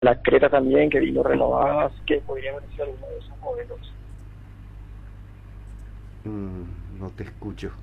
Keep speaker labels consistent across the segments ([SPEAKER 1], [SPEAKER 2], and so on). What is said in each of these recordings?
[SPEAKER 1] La Creta también, que vino renovada, así que podría haber sido alguno de esos modelos.
[SPEAKER 2] No te escucho.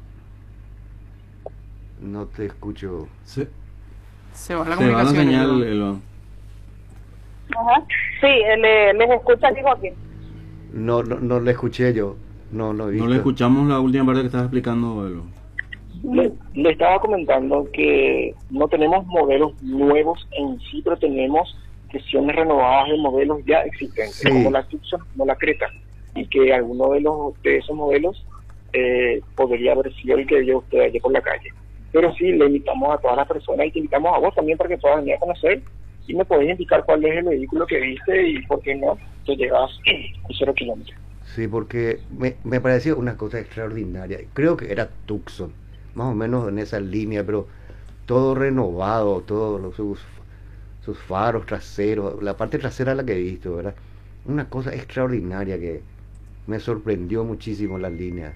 [SPEAKER 2] No te escucho.
[SPEAKER 3] Se va la
[SPEAKER 4] Se va la
[SPEAKER 3] comunicación.
[SPEAKER 4] señal,
[SPEAKER 3] Elba.
[SPEAKER 4] Elba.
[SPEAKER 5] Ajá. Sí, les escucha aquí, Joaquín.
[SPEAKER 2] No le escuché yo. No he visto.
[SPEAKER 4] No le escuchamos la última parte que estaba explicando, Elba.
[SPEAKER 1] Le estaba comentando que no tenemos modelos nuevos en sí, pero tenemos versiones renovadas de modelos ya existentes,
[SPEAKER 2] Sí.
[SPEAKER 1] como la Tucson, como la Creta, y que alguno de esos modelos podría haber sido el que vio usted ayer por la calle. Pero sí, le invitamos a todas las personas y te invitamos a vos también para que puedas venir a conocer y me podés indicar cuál es el vehículo que viste y por qué no te llevas a 0 kilómetros.
[SPEAKER 2] Sí, porque me pareció una cosa extraordinaria. Creo que era Tucson, más o menos en esa línea, pero todo renovado, todos sus faros traseros, la parte trasera la que he visto, ¿verdad? Una cosa extraordinaria que me sorprendió muchísimo la línea.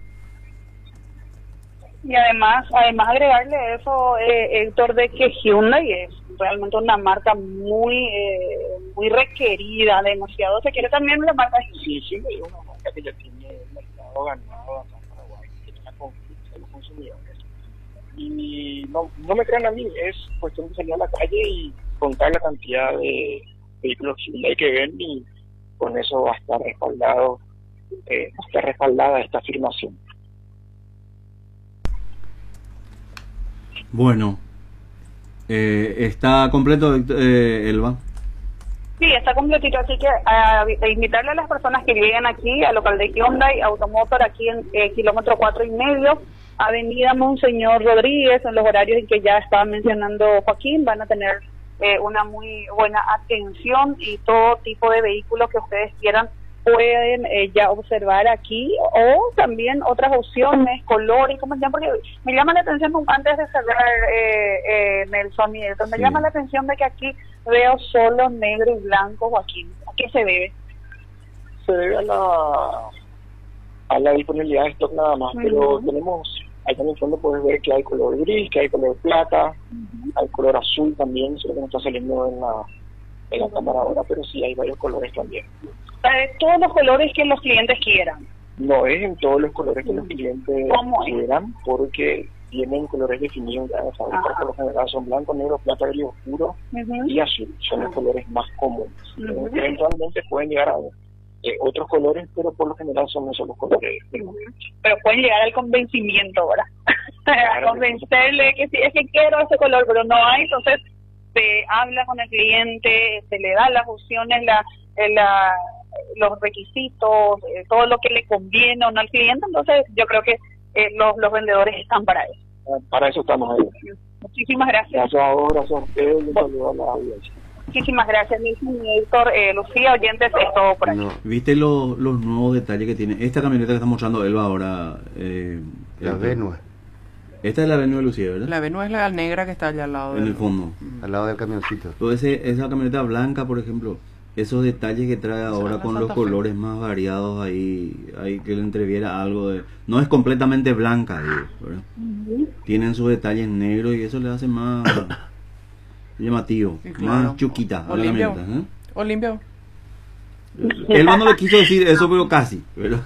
[SPEAKER 5] Y además agregarle eso, Héctor, de que Hyundai es realmente una marca muy requerida, demasiado se quiere también la marca Hyundai.
[SPEAKER 1] Sí, Hyundai es una marca que ya tiene el mercado ganado acá en Paraguay, que tiene confianza de los consumidores. Y no me crean a mí, es cuestión de salir a la calle y contar la cantidad de vehículos Hyundai que ven y con eso va a estar respaldada esta afirmación.
[SPEAKER 4] Bueno, ¿está completo, Elba?
[SPEAKER 5] Sí, está completito, así que a invitarle a las personas que lleguen aquí al local de Hyundai Automotor, aquí en kilómetro 4,5, Avenida Monseñor Rodríguez, en los horarios en que ya estaba mencionando Joaquín, van a tener una muy buena atención y todo tipo de vehículos que ustedes quieran pueden ya observar aquí, o también otras opciones, colores, como se llama, porque me llama la atención antes de cerrar, Nelson y Elton, me llama la atención de que aquí veo solo negro y blanco, Joaquín. ¿A qué se debe?
[SPEAKER 1] Se debe a la disponibilidad de stock nada más, pero tenemos, ahí en el fondo puedes ver que hay color gris, que hay color plata, hay color azul también, solo que no está saliendo en la cámara ahora, pero sí hay varios colores también.
[SPEAKER 5] Todos los colores que los clientes quieran.
[SPEAKER 1] No es en todos los colores que los clientes quieran, porque tienen colores definidos ya de fábrica, por lo general son blanco, negro, plata, gris oscuro y azul, son los colores más comunes. Eventualmente pueden llegar a otros colores, pero por lo general son esos los colores del momento.
[SPEAKER 5] Pero pueden llegar al convencimiento, ¿verdad? A convencerle que sí, es que quiero ese color, pero no hay, entonces se habla con el cliente, se le da las opciones, los requisitos, todo lo que le conviene o no al cliente, entonces yo creo que los vendedores están para eso.
[SPEAKER 1] Para eso estamos ahí.
[SPEAKER 5] Muchísimas gracias.
[SPEAKER 1] Gracias a vos, gracias a ustedes y un saludo a la audiencia.
[SPEAKER 5] Muchísimas gracias, Héctor, Lucía, oyentes, es todo por aquí.
[SPEAKER 4] No. ¿Viste los nuevos detalles que tiene esta camioneta que está mostrando Elba ahora?
[SPEAKER 2] La Venue.
[SPEAKER 4] Esta es la Venue de Lucía, ¿verdad?
[SPEAKER 3] La Venue es la negra que está allá al lado.
[SPEAKER 4] En el fondo.
[SPEAKER 2] Al lado del camioncito.
[SPEAKER 4] Entonces, esa camioneta blanca, por ejemplo, esos detalles que trae ahora con los colores más variados ahí que le entreviera algo de... No es completamente blanca, digo, ¿verdad? Tienen sus detalles negros y eso le hace más llamativo,
[SPEAKER 3] Sí, claro.
[SPEAKER 4] más chuquita a
[SPEAKER 3] O
[SPEAKER 4] la
[SPEAKER 3] limpio.
[SPEAKER 4] camioneta.
[SPEAKER 3] O limpio.
[SPEAKER 4] Elba no le quiso decir eso, pero casi.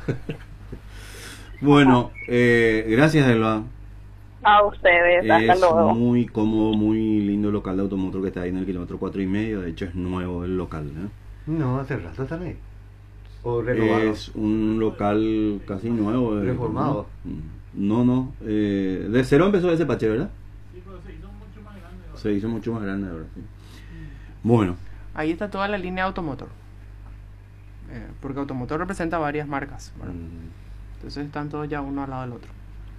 [SPEAKER 4] Bueno, gracias, Elba.
[SPEAKER 5] A ustedes, hasta
[SPEAKER 4] Es
[SPEAKER 5] luego.
[SPEAKER 4] muy cómodo, muy lindo el local de Automotor que está ahí en el kilómetro 4,5. De hecho, es nuevo el local, ¿eh?
[SPEAKER 2] No, hace rato también. O renovado.
[SPEAKER 4] Es un local casi nuevo.
[SPEAKER 2] Reformado.
[SPEAKER 4] No. De cero empezó ese pache, ¿verdad? Sí, pero se hizo mucho más grande ahora. Se hizo mucho más grande ahora, sí. Bueno.
[SPEAKER 3] Ahí está toda la línea Automotor. Porque Automotor representa varias marcas, ¿verdad? Entonces están todos ya uno al lado del otro.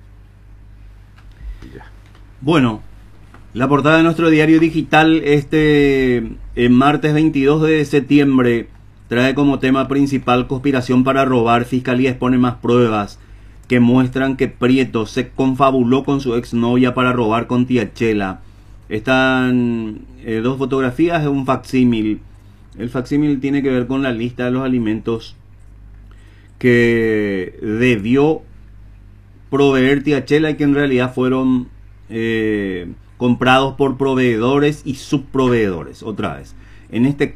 [SPEAKER 4] Bueno, la portada de nuestro diario digital martes 22 de septiembre trae como tema principal conspiración para robar. Fiscalía expone más pruebas que muestran que Prieto se confabuló con su exnovia para robar con tía Chela. Están dos fotografías de un facsímil. El facsímil tiene que ver con la lista de los alimentos que debió proveer tía Chela y que en realidad fueron comprados por proveedores y subproveedores. Otra vez, En este